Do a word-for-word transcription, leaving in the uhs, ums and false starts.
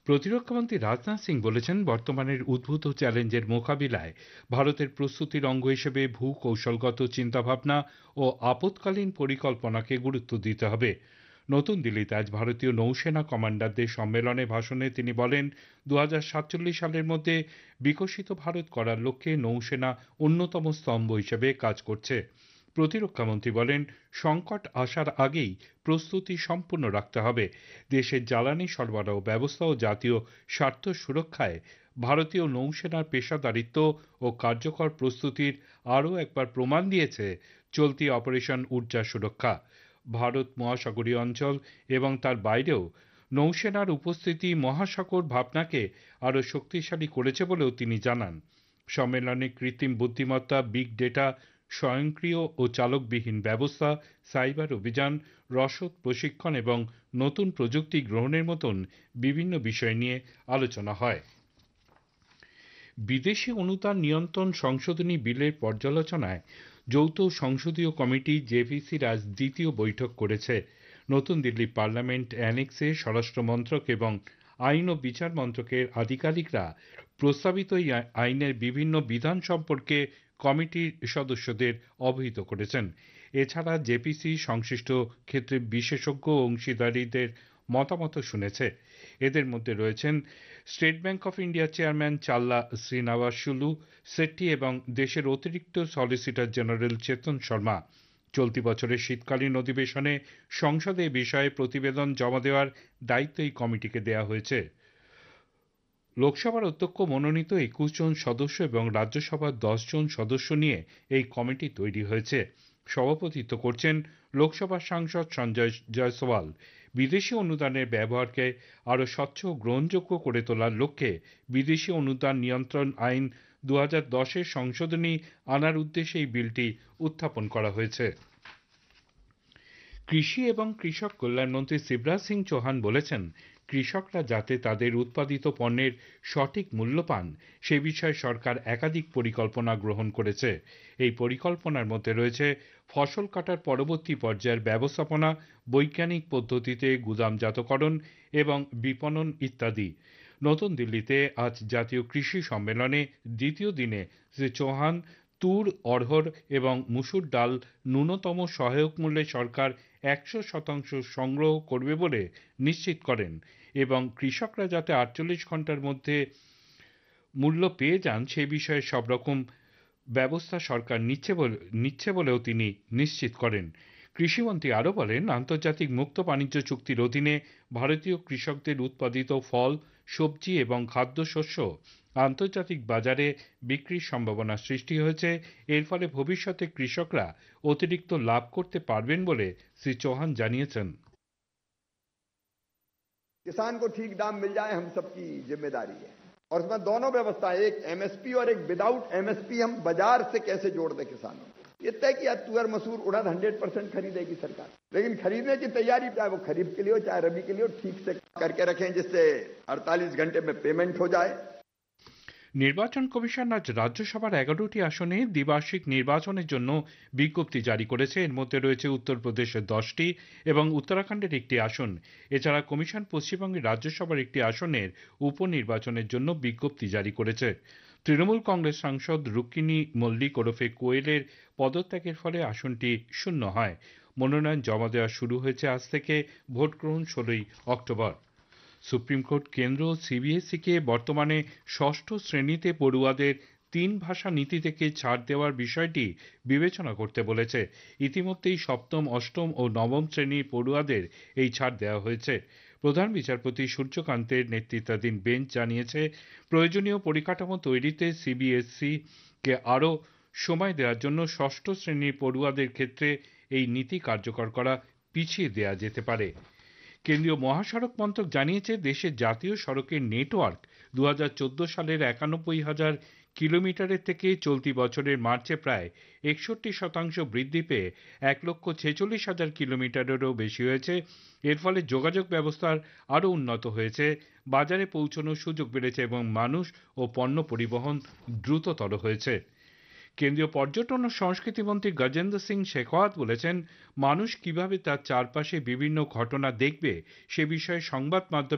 প্রতিরক্ষামন্ত্রী রাজনাথ সিং বলেছেন, বর্তমানের উদ্ভূত চ্যালেঞ্জের মোকাবিলায় ভারতের প্রস্তুতির অঙ্গ হিসেবে ভূ কৌশলগত চিন্তাভাবনা ও আপৎকালীন পরিকল্পনাকে গুরুত্ব দিতে হবে। নতুন দিল্লিতে আজ ভারতীয় নৌসেনা কমান্ডারদের সম্মেলনে ভাষণে তিনি বলেন, দু হাজার সাতচল্লিশ সালের মধ্যে বিকশিত ভারত করার লক্ষ্যে নৌসেনা অন্যতম স্তম্ভ হিসেবে কাজ করছে। প্রতিরক্ষামন্ত্রী বলেন, সংকট আসার আগেই প্রস্তুতি সম্পূর্ণ রাখতে হবে। দেশের জ্বালানি সরবরাহ ব্যবস্থা ও জাতীয় স্বার্থ সুরক্ষায় ভারতীয় নৌসেনার পেশাদারিত্ব ও কার্যকর প্রস্তুতির আরও একবার প্রমাণ দিয়েছে চলতি অপারেশন ঊর্জা সুরক্ষা। ভারত মহাসাগরীয় অঞ্চল এবং তার বাইরেও নৌসেনার উপস্থিতি মহাসাগর ভাবনাকে আরও শক্তিশালী করেছে বলেও তিনি জানান। সম্মেলনে কৃত্রিম বুদ্ধিমত্তা, বিগ ডেটা, স্বয়ংক্রিয় ও চালকবিহীন ব্যবস্থা, সাইবার অভিযান, রসদ প্রশিক্ষণ এবং নতুন প্রযুক্তি গ্রহণের মতন বিভিন্ন বিষয় নিয়ে আলোচনা হয়। বিদেশি অনুদান নিয়ন্ত্রণ সংশোধনী বিলের পর্যালোচনায় যৌথ সংসদীয় কমিটি জেভিসির আজ দ্বিতীয় বৈঠক করেছে। নতুন দিল্লি পার্লামেন্ট অ্যানেক্সে স্বরাষ্ট্র মন্ত্রক এবং আইন ও বিচার মন্ত্রকের আধিকারিকরা প্রস্তাবিত এই আইনের বিভিন্ন বিধান সম্পর্কে কমিটির সদস্যদের অবহিত করেছেন। এছাড়া জেপিসি সংশ্লিষ্ট ক্ষেত্রে বিশেষজ্ঞ অংশীদারীদের মতামত শুনেছে। এদের মধ্যে রয়েছেন state bank of India chairman চাল্লা শ্রীনিবাসুলু সেট্টি এবং দেশের অতিরিক্ত সলিসিটর জেনারেল চেতন শর্মা। চলতি বছরের শীতকালীন অধিবেশনে সংসদে এ বিষয়ে প্রতিবেদন জমা দেওয়ার দায়িত্ব এই কমিটিকে দেওয়া হয়েছে। লোকসভার অধ্যক্ষ মনোনীত একুশ জন সদস্য এবং রাজ্যসভার দশ জন সদস্য নিয়ে এই কমিটি তৈরি হয়েছে। সভাপতিত্ব করছেন লোকসভার সাংসদ সঞ্জয় জয়সওয়াল। বিদেশি অনুদানের ব্যবহারকে আরও স্বচ্ছ ও গ্রহণযোগ্য করে তোলার লক্ষ্যে বিদেশি অনুদান নিয়ন্ত্রণ আইন দু হাজার দশের সংশোধনী আনার উদ্দেশ্যে এই বিলটি উত্থাপন করা হয়েছে। কৃষি এবং কৃষক কল্যাণ মন্ত্রী শিবরাজ সিং চৌহান বলেছেন, কৃষকরা যাতে তাদের উৎপাদিত পণ্যের সঠিক মূল্য পান সে বিষয়ে সরকার একাধিক পরিকল্পনা গ্রহণ করেছে। এই পরিকল্পনার মধ্যে রয়েছে ফসল কাটার পরবর্তী পর্যায়ের ব্যবস্থাপনা, বৈজ্ঞানিক পদ্ধতিতে গুদামজাতকরণ এবং বিপণন ইত্যাদি। নতুন দিল্লিতে আজ জাতীয় কৃষি সম্মেলনে দ্বিতীয় দিনে শ্রী চৌহান তুর, অড়হর এবং মুসুর ডাল ন্যূনতম সহায়ক মূল্যে সরকার একশো শতাংশ সংগ্রহ করবে বলে নিশ্চিত করেন এবং কৃষকরা যাতে আটচল্লিশ ঘন্টার মধ্যে মূল্য পেয়ে যান সে বিষয়ে সব রকম ব্যবস্থা সরকার নিচ্ছে বলে নিচ্ছে বলেও তিনি নিশ্চিত করেন। কৃষিমন্ত্রী আরও বলেন, আন্তর্জাতিক মুক্ত বাণিজ্য চুক্তির অধীনে ভারতীয় কৃষকদের উৎপাদিত ফল, সবজি এবং খাদ্যশস্য আন্তর্জাতিক বাজারে বিক্রির সম্ভাবনা সৃষ্টি হয়েছে। এর ফলে ভবিষ্যতে কৃষকরা অতিরিক্ত লাভ করতে পারবেন বলে শ্রী চৌহান জানিয়েছেন। किसान को ठीक दाम मिल जाए हम सबकी जिम्मेदारी है और इसमें दोनों व्यवस्था, एक एमएसपी और एक विदाउट एमएसपी हम बाजार से कैसे जोड़ दें किसानों। ये तय किया तुअर मसूर उड़द हंड्रेड परसेंट खरीदेगी सरकार, लेकिन खरीदने की तैयारी चाहे वो खरीफ के लिए हो चाहे रबी के लिए हो ठीक से करके रखें जिससे अड़तालीस घंटे में पेमेंट हो जाए। নির্বাচন কমিশন আজ রাজ্যসভার এগারোটি আসনে দ্বিবার্ষিক নির্বাচনের জন্য বিজ্ঞপ্তি জারি করেছে। এর মধ্যে রয়েছে উত্তরপ্রদেশের দশটি এবং উত্তরাখণ্ডের একটি আসন। এছাড়া কমিশন পশ্চিমবঙ্গের রাজ্যসভার একটি আসনের উপনির্বাচনের জন্য বিজ্ঞপ্তি জারি করেছে। তৃণমূল কংগ্রেস সাংসদ রুক্মিণী মল্লিক ওরফে কোয়েলের পদত্যাগের ফলে আসনটি শূন্য হয়। মনোনয়ন জমা দেওয়া শুরু হয়েছে আজ থেকে, ভোট গ্রহণ ষোলোই অক্টোবর। সুপ্রিম কোর্ট কেন্দ্র সিবিএসইকে বর্তমানে ষষ্ঠ শ্রেণীতে পড়ুয়াদের তিন ভাষা নীতি থেকে ছাড় দেওয়ার বিষয়টি বিবেচনা করতে বলেছে। ইতিমধ্যেই সপ্তম, অষ্টম ও নবম শ্রেণীর পড়ুয়াদের এই ছাড় দেওয়া হয়েছে। প্রধান বিচারপতি সূর্যকান্তের নেতৃত্বাধীন বেঞ্চ জানিয়েছে, প্রয়োজনীয় পরিকাঠামো তৈরিতে সিবিএসই কে আরও সময় দেওয়ার জন্য ষষ্ঠ শ্রেণীর পড়ুয়াদের ক্ষেত্রে এই নীতি কার্যকর করা পিছিয়ে দেওয়া যেতে পারে। কেন্দ্রীয় মহাসড়ক মন্ত্রক জানিয়েছে, দেশের জাতীয় সড়কের নেটওয়ার্ক দু হাজার চোদ্দ সালের একানব্বই হাজার কিলোমিটারের থেকে চলতি বছরের মার্চে প্রায় একষট্টি শতাংশ বৃদ্ধি পেয়ে এক লক্ষ ছেচল্লিশ হাজার কিলোমিটারেরও বেশি হয়েছে। এর ফলে যোগাযোগ ব্যবস্থার আরও উন্নত হয়েছে, বাজারে পৌঁছানোর সুযোগ বেড়েছে এবং মানুষ ও পণ্য পরিবহন দ্রুততর হয়েছে। কেন্দ্রীয় পর্যটন ও সংস্কৃতি মন্ত্রী গজেন্দ্র সিং শেখাওয়াত বলেছেন, মানুষ কিভাবে তার চারপাশে বিভিন্ন ঘটনা দেখবে সে বিষয়ে সংবাদ মাধ্যমে